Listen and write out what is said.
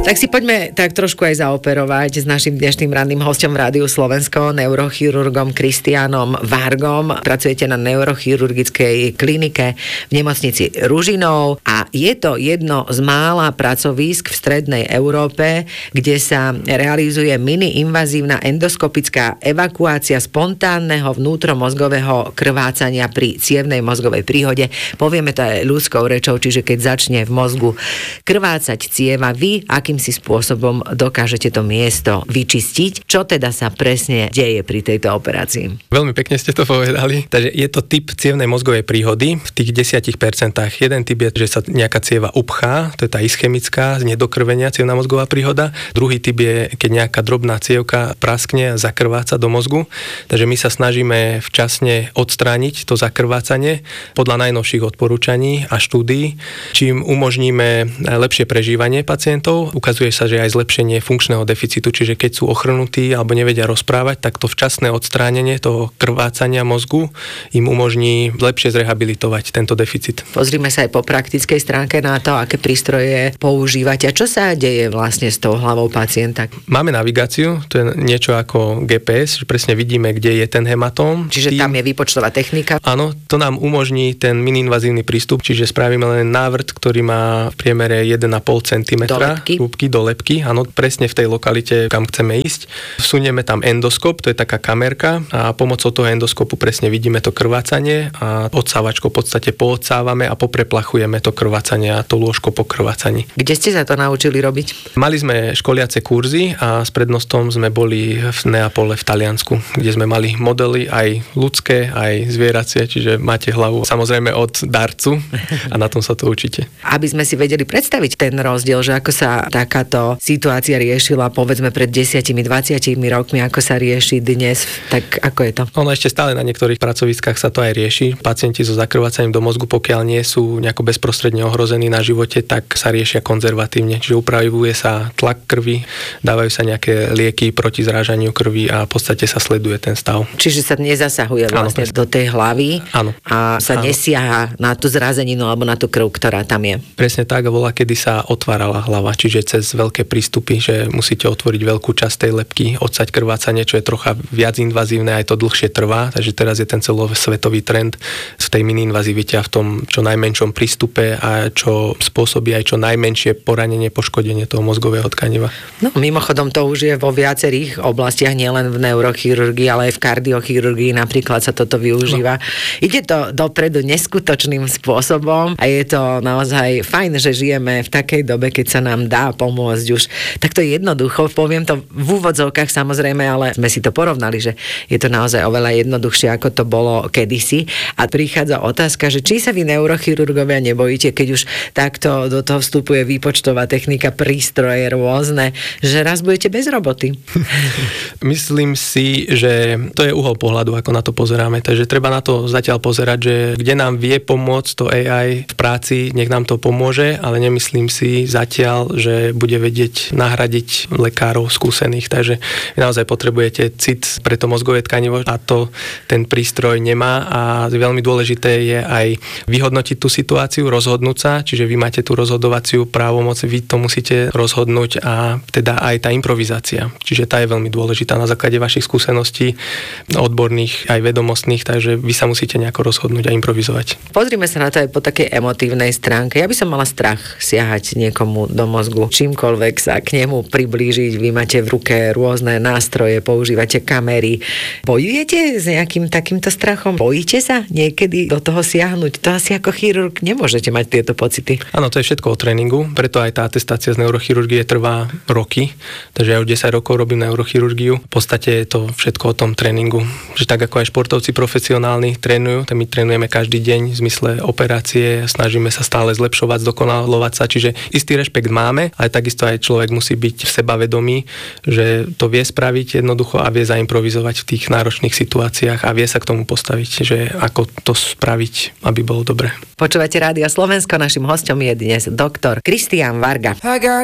Tak si poďme tak trošku aj zaoperovať s našim dnešným ranným hosťom v Rádiu Slovensko, neurochirurgom Kristiánom Vargom. Pracujete na neurochirurgickej klinike v nemocnici Ružinov a je to jedno z mála pracovísk v strednej Európe, kde sa realizuje mini-invazívna endoskopická evakuácia spontánneho vnútromozgového krvácania pri cievnej mozgovej príhode. Povieme to aj ľudskou rečou, čiže keď začne v mozgu krvácať cieva, vy akýmsi spôsobom dokážete to miesto vyčistiť. Čo teda sa presne deje pri tejto operácii? Veľmi pekne ste to povedali. Takže je to typ cievnej mozgovej príhody v tých 10%. Jeden typ je, že sa nejaká cieva upchá, to je tá ischemická, z nedokrvenia cievna mozgová príhoda. Druhý typ je, keď nejaká drobná cievka praskne a zakrváca do mozgu. Takže my sa snažíme včasne odstrániť to zakrvácanie podľa najnovších odporúčaní a štúdií, čím umožníme lepšie prežívanie pacientov. Ukazuje sa, že aj zlepšenie funkčného deficitu, čiže keď sú ochrnutí alebo nevedia rozprávať, tak to včasné odstránenie toho krvácania mozgu im umožní lepšie zrehabilitovať tento deficit. Pozrime sa aj po praktickej stránke na to, aké prístroje používate a čo sa deje vlastne s tou hlavou pacienta. Máme navigáciu, to je niečo ako GPS, že presne vidíme, kde je ten hematóm. Čiže tam je výpočtová technika? Áno, to nám umožní ten mini-invazívny prístup, čiže spravíme len návrt, ktorý má v priemere 1,5 cm do lebky, áno, presne v tej lokalite, kam chceme ísť. Vsunieme tam endoskop, to je taká kamerka a pomocou toho endoskopu presne vidíme to krvácanie a odsávačkou v podstate poodsávame a popreplachujeme to krvácanie a to lôžko po krvácaní. Kde ste sa to naučili robiť? Mali sme školiace kurzy a s prednostom sme boli v Neapole v Taliansku, kde sme mali modely aj ľudské, aj zvieracie, čiže máte hlavu samozrejme od darcu a na tom sa to učíte. Aby sme si vedeli predstaviť ten rozdiel, že ako sa takáto situácia riešila povedzme pred 10-20 rokmi, ako sa rieši dnes, tak ako je to? Ono ešte stále na niektorých pracoviskách sa to aj rieši. Pacienti so zakrvácaním do mozgu, pokiaľ nie sú nejako bezprostredne ohrození na živote, tak sa riešia konzervatívne, čiže upravuje sa tlak krvi, dávajú sa nejaké lieky proti zrážaniu krvi a v podstate sa sleduje ten stav. Čiže sa nezasahuje vlastne do tej hlavy a sa nesiaha na tú zrazeninu alebo na tú krv, ktorá tam je. Presne tak, bola kedy sa otvárala hlava, čiže cez veľké prístupy, že musíte otvoriť veľkú časť tej lebky, odsať krvácanie, čo je trocha viac invazívne, aj to dlhšie trvá, takže teraz je ten celosvetový trend v tej mini-invazivite a v tom čo najmenšom prístupe a čo spôsobí aj čo najmenšie poranenie, poškodenie toho mozgového tkaniva. No, mimochodom to už je vo viacerých oblastiach, nielen v neurochirurgii, ale aj v kardiochirurgii napríklad sa toto využíva. Ide to dopredu neskutočným spôsobom a je to naozaj fajn, že žijeme v takej dobe, keď sa nám dá pomôcť už takto jednoducho. Poviem to v úvodzovkách samozrejme, ale sme si to porovnali, že je to naozaj oveľa jednoduchšie, ako to bolo kedysi. A prichádza otázka, že či sa vy neurochirurgovia nebojíte, keď už takto do toho vstupuje výpočtová technika, prístroje rôzne, že raz budete bez roboty. Myslím si, že to je uhol pohľadu, ako na to pozeráme. Takže treba na to zatiaľ pozerať, že kde nám vie pomôcť to AI v práci, nech nám to pomôže, ale nemyslím si zatiaľ, že bude vedieť nahradiť lekárov skúsených. Takže vy naozaj potrebujete cit pre to mozgové tkanivo a to ten prístroj nemá a veľmi dôležité je aj vyhodnotiť tú situáciu, rozhodnúť sa, čiže vy máte tú rozhodovaciu právomoc, vy to musíte rozhodnúť a teda aj tá improvizácia. Čiže tá je veľmi dôležitá na základe vašich skúseností odborných aj vedomostných, takže vy sa musíte nejako rozhodnúť a improvizovať. Pozrime sa na to aj po takej emotívnej stránke. Ja by som mala strach siahať niekomu do mozgu, čímkoľvek sa k nemu priblížiť. Vy máte v ruke rôzne nástroje, používate kamery. Bojujete s nejakým takýmto strachom? Bojíte sa niekedy do toho siahnuť? To asi ako chirurg nemôžete mať tieto pocity. Áno, to je všetko o tréningu, preto aj tá atestácia z neurochirurgie trvá roky. Takže ja už 10 rokov robím neurochirurgiu. V podstate je to všetko o tom tréningu. Že tak ako aj športovci profesionálni trénujú, tak my trénujeme každý deň v zmysle operácie, snažíme sa stále zlepšovať, zdokonalovať sa, čiže istý rešpekt máme, ale takisto aj človek musí byť sebavedomý, že to vie spraviť jednoducho a vie zaimprovizovať v tých náročných situáciách a vie sa k tomu postaviť, že ako to spraviť, aby bolo dobre. Počúvate Rádio Slovensko, našim hosťom je dnes doktor Kristián Varga.